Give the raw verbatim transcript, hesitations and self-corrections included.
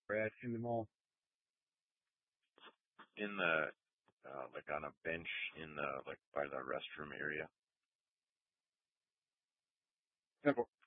Brad in the mall. In the uh, like on a bench in the like by the restroom area. Temple.